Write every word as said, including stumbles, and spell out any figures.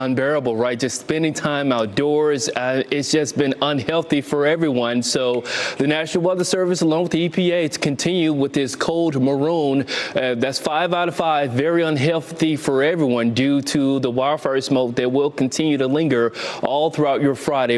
Unbearable, right? Just spending time outdoors. Uh, it's just been unhealthy for everyone. So the National Weather Service, along with the E P A, to continue with this cold maroon. Uh, that's five out of five. Very unhealthy for everyone due to the wildfire smoke that will continue to linger all throughout your Friday.